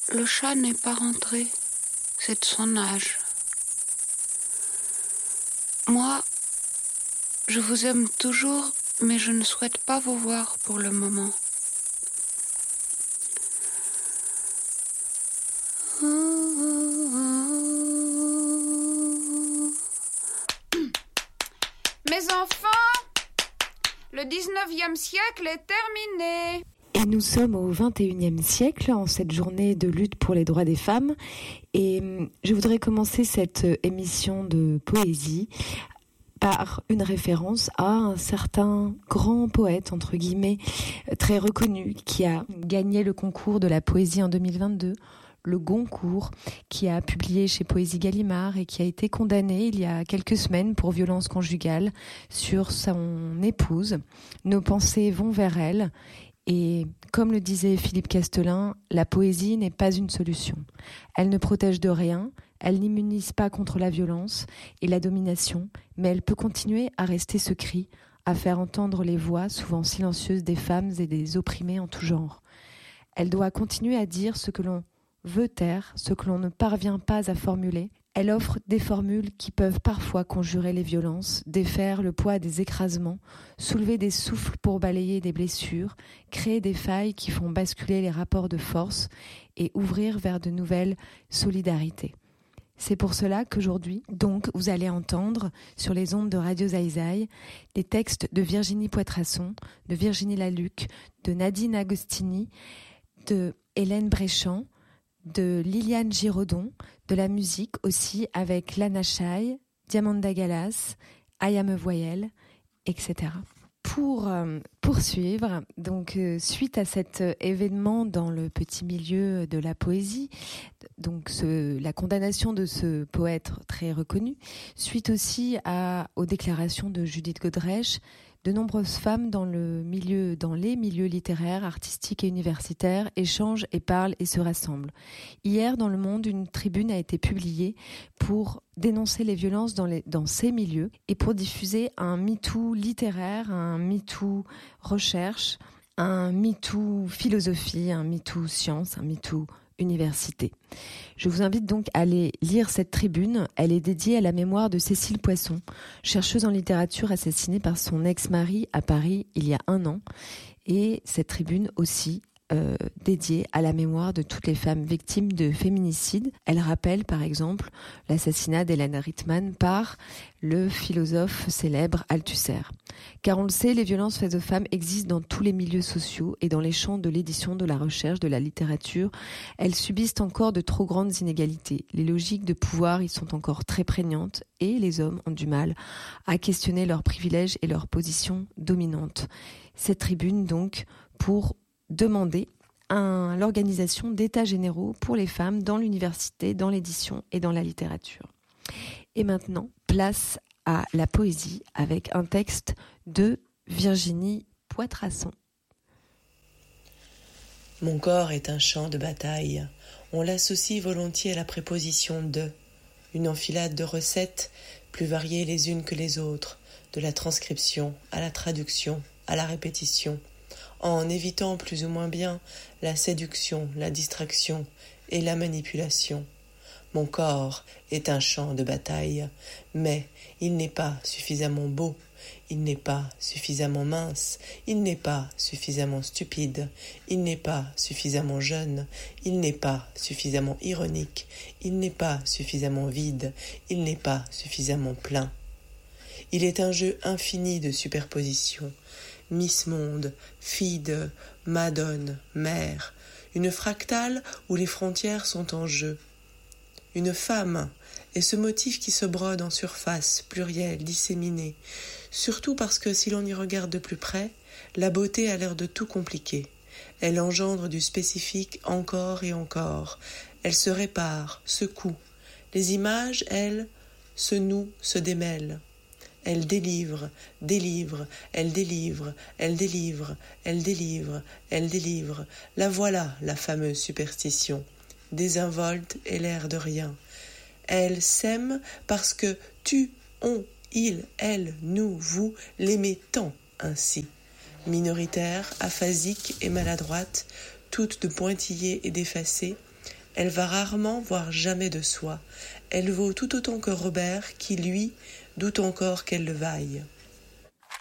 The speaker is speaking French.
Le chat n'est pas rentré, c'est de son âge. Moi, je vous aime toujours, mais je ne souhaite pas vous voir pour le moment. Mes enfants, le 19e siècle est terminé. Et nous sommes au 21e siècle, en cette journée de lutte pour les droits des femmes. Et je voudrais commencer cette émission de poésie par une référence à un certain grand poète, entre guillemets, très reconnu, qui a gagné le concours de la poésie en 2022, le Goncourt, qui a publié chez Poésie Gallimard et qui a été condamné il y a quelques semaines pour violence conjugale sur son épouse. Nos pensées vont vers elle. Et comme le disait Philippe Castelin, la poésie n'est pas une solution. Elle ne protège de rien, elle n'immunise pas contre la violence et la domination, mais elle peut continuer à rester ce cri, à faire entendre les voix souvent silencieuses des femmes et des opprimés en tout genre. Elle doit continuer à dire ce que l'on veut taire, ce que l'on ne parvient pas à formuler. Elle offre des formules qui peuvent parfois conjurer les violences, défaire le poids des écrasements, soulever des souffles pour balayer des blessures, créer des failles qui font basculer les rapports de force et ouvrir vers de nouvelles solidarités. C'est pour cela qu'aujourd'hui, donc, vous allez entendre sur les ondes de Radio Zaïzaï des textes de Virginie Poitrasson, de Virginie Laluc, de Nadine Agostini, de Hélène Bréchamp, de Liliane Giraudon, de la musique aussi avec Lana Chai, Diamanda Galas, Ayame Voyelle, etc. Pour poursuivre, donc suite à cet événement dans le petit milieu de la poésie, donc la condamnation de ce poète très reconnu, suite aussi aux déclarations de Judith Godrèche, de nombreuses femmes dans les milieux littéraires, artistiques et universitaires échangent et parlent et se rassemblent. Hier, dans Le Monde, une tribune a été publiée pour dénoncer les violences dans ces milieux et pour diffuser un MeToo littéraire, un MeToo recherche, un MeToo philosophie, un MeToo science, un MeToo université. Je vous invite donc à aller lire cette tribune. Elle est dédiée à la mémoire de Cécile Poisson, chercheuse en littérature assassinée par son ex-mari à Paris il y a 1 an. Et cette tribune aussi dédiée à la mémoire de toutes les femmes victimes de féminicide. Elle rappelle par exemple l'assassinat d'Hélène Rittmann par le philosophe célèbre Althusser. Car on le sait, les violences faites aux femmes existent dans tous les milieux sociaux et dans les champs de l'édition, de la recherche, de la littérature. Elles subissent encore de trop grandes inégalités. Les logiques de pouvoir y sont encore très prégnantes et les hommes ont du mal à questionner leurs privilèges et leurs positions dominantes. Cette tribune donc pour demander l'organisation d'états généraux pour les femmes dans l'université, dans l'édition et dans la littérature. Et maintenant, place à la poésie avec un texte de Virginie Poitrasson. Mon corps est un champ de bataille. On l'associe volontiers à la préposition de, une enfilade de recettes plus variées les unes que les autres, de la transcription à la traduction, à la répétition, en évitant plus ou moins bien la séduction, la distraction et la manipulation. Mon corps est un champ de bataille, mais il n'est pas suffisamment beau, il n'est pas suffisamment mince, il n'est pas suffisamment stupide, il n'est pas suffisamment jeune, il n'est pas suffisamment ironique, il n'est pas suffisamment vide, il n'est pas suffisamment plein. Il est un jeu infini de superpositions. Miss Monde, fille de, Madone, mère, une fractale où les frontières sont en jeu. Une femme est ce motif qui se brode en surface, pluriel, disséminé, surtout parce que si l'on y regarde de plus près, la beauté a l'air de tout compliquer. Elle engendre du spécifique encore et encore. Elle se répare, secoue. Les images, elles, se nouent, se démêlent. Elle délivre, elle délivre, elle délivre, elle délivre, elle délivre. La voilà, la fameuse superstition, désinvolte et l'air de rien. Elle s'aime parce que tu, on, il, elle, nous, vous, l'aimez tant ainsi. Minoritaire, aphasique et maladroite, toute de pointillés et d'effacés, Elle va rarement, voire jamais de soi. Elle vaut tout autant que Robert, qui, lui, doute encore qu'elle le vaille.